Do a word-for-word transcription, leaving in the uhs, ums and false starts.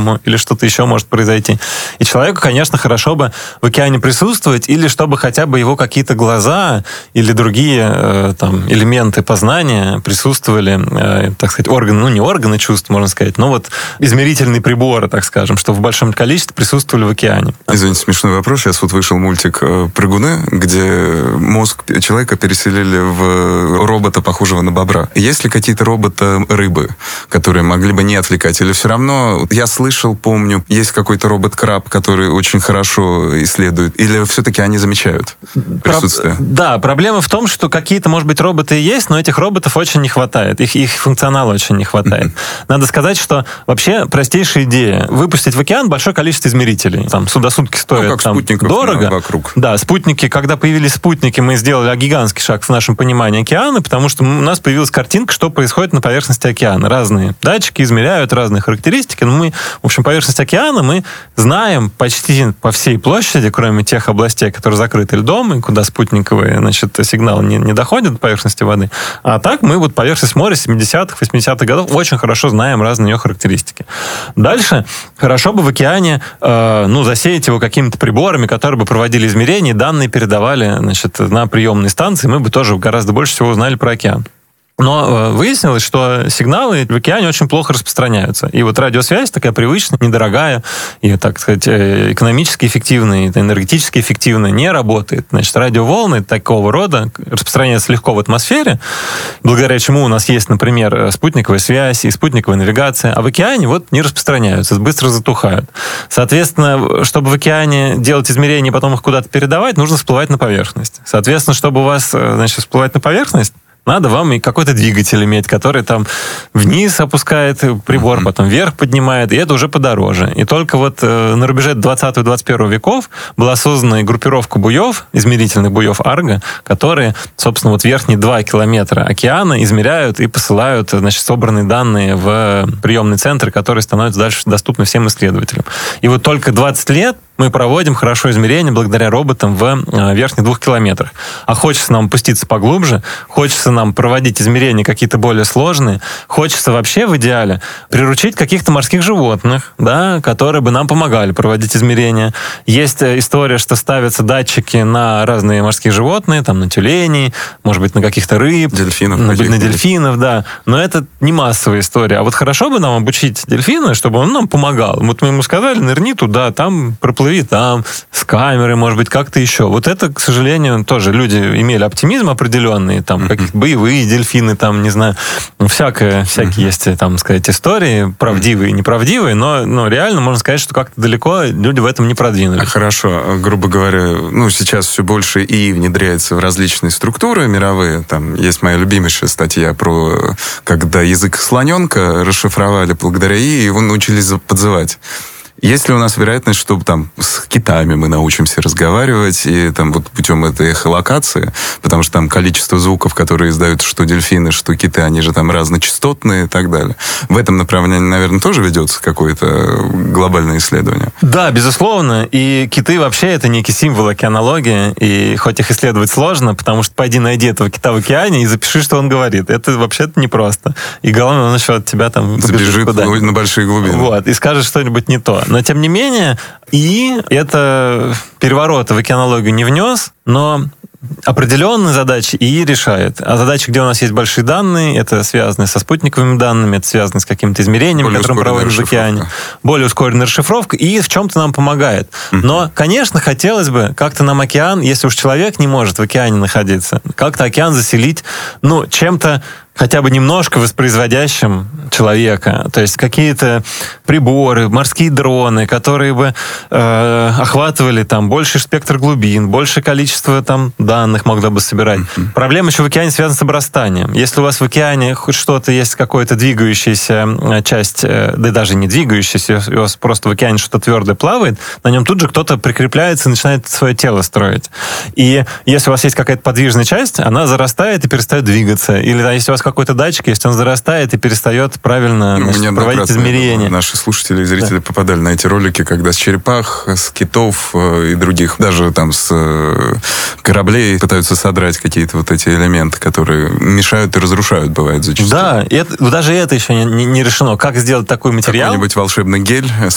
шторму или что-то еще может произойти. И человеку, конечно, хорошо бы в океане присутствовать, или чтобы хотя бы его какие-то глаза или другие э, там, элементы познания присутствовали, э, так сказать, органы, ну не органы чувств, можно сказать, но вот измерительные приборы, так скажем, что в большом количестве присутствовали в океане. Извините, смешной вопрос. Сейчас вот вышел мультик «Прыгуны», где мозг человека переселили в робота, похожего на бобра. Есть ли какие-то роботы-рыбы, которые могли бы не отвлекать? Или все равно, я слышал, помню, есть какой-то робот-краб, который очень хорошо исследует? Или все-таки они замечают присутствие? Про... Да, проблема в том, что какие-то, может быть, роботы и есть, но этих роботов очень не хватает. Их, их функционала очень не хватает. Mm-hmm. Надо сказать, что вообще простейшая идея — выпустить в океан большое количество измерителей. Там судосутки стоят ну, как там, дорого. Вокруг. Да, спутники, когда появились спутники, мы сделали гигантский шаг в нашем понимании океана, потому что у нас появилась картинка, что происходит на поверхности океана. Разные датчики измеряют разные характеристики, но мы, в общем, поверхность океана мы знаем почти по всей площади, кроме тех областей, которые закрыты льдом, и куда спутниковые, значит, сигналы не, не доходят до поверхности воды. А так мы вот поверхность моря семидесятых, восьмидесятых годов очень хорошо знаем разные ее характеристики. Дальше хорошо бы в океане э, ну, засеять его какими-то приборами, которые бы проводили измерения, данные передавали, значит, на приемные станции, мы бы тоже гораздо больше всего узнали про океан. Но выяснилось, что сигналы в океане очень плохо распространяются. И вот радиосвязь такая привычная, недорогая, и, так сказать, экономически эффективная, энергетически эффективная, не работает. Значит, радиоволны такого рода распространяются легко в атмосфере, благодаря чему у нас есть, например, спутниковая связь и спутниковая навигация, а в океане вот не распространяются, быстро затухают. Соответственно, чтобы в океане делать измерения и потом их куда-то передавать, нужно всплывать на поверхность. Соответственно, чтобы у вас, значит, всплывать на поверхность, надо вам и какой-то двигатель иметь, который там вниз опускает прибор, mm-hmm. потом вверх поднимает, и это уже подороже. И только вот э, на рубеже двадцатого-двадцать первого веков была создана группировка буев, измерительных буев Арго, которые, собственно, вот верхние два километра океана измеряют и посылают, значит, собранные данные в приемный центр, который становится дальше доступны всем исследователям. И вот только двадцать лет мы проводим хорошо измерения благодаря роботам в верхних двух километрах. А хочется нам опуститься поглубже, хочется нам проводить измерения какие-то более сложные, хочется вообще в идеале приручить каких-то морских животных, да, которые бы нам помогали проводить измерения. Есть история, что ставятся датчики на разные морские животные, там на тюленей, может быть, на каких-то рыб, дельфинов, на, на дельфинов, да. Но это не массовая история. А вот хорошо бы нам обучить дельфина, чтобы он нам помогал. Вот мы ему сказали, нырни туда, там проплыви там, с камерой, может быть, как-то еще. Вот это, к сожалению, тоже люди имели оптимизм определенный, там, mm-hmm. какие-то боевые дельфины, там, не знаю, всякое, всякие mm-hmm. есть, там, сказать, истории, правдивые и неправдивые, но, но реально можно сказать, что как-то далеко люди в этом не продвинулись. Хорошо. Грубо говоря, ну, сейчас все больше и внедряется в различные структуры мировые. Там есть моя любимейшая статья про, когда язык слоненка расшифровали благодаря ИИ, и его научились подзывать. Есть ли у нас вероятность, что там с китами мы научимся разговаривать и там вот путем этой эхолокации, потому что там количество звуков, которые издают что дельфины, что киты, они же там разночастотные и так далее. В этом направлении, наверное, тоже ведется какое-то глобальное исследование? Да, безусловно. И киты вообще это некий символ океанологии, и хоть их исследовать сложно, потому что пойди найди этого кита в океане и запиши, что он говорит. Это вообще-то непросто. И главное, он еще от тебя там забежит на большие глубины. Вот, и скажет что-нибудь не то. Но, тем не менее, и это перевороты в океанологию не внес, но определенные задачи ИИ решает. А задачи, где у нас есть большие данные, это связано со спутниковыми данными, это связано с какими-то измерениями, более которые мы проводим в океане. Более ускоренная расшифровка, и в чем-то нам помогает. Mm-hmm. Но, конечно, хотелось бы как-то нам океан, если уж человек не может в океане находиться, как-то океан заселить, ну, чем-то хотя бы немножко воспроизводящим человека. То есть какие-то приборы, морские дроны, которые бы э, охватывали там больший спектр глубин, большее количество там данных могло бы собирать. Mm-hmm. Проблема еще в океане связана с обрастанием. Если у вас в океане хоть что-то есть, какая-то двигающаяся часть, да даже не двигающаяся, у вас просто в океане что-то твердое плавает, на нем тут же кто-то прикрепляется и начинает свое тело строить. И если у вас есть какая-то подвижная часть, она зарастает и перестает двигаться. Или да, если у вас какой-то датчик, если он зарастает и перестает правильно ну, значит, проводить измерения. Наши слушатели и зрители да. попадали на эти ролики, когда с черепах, с китов и других, даже там с кораблей пытаются содрать какие-то вот эти элементы, которые мешают и разрушают, бывает зачастую. Да, и это, даже это еще не, не решено. Как сделать такой материал? Какой-нибудь волшебный гель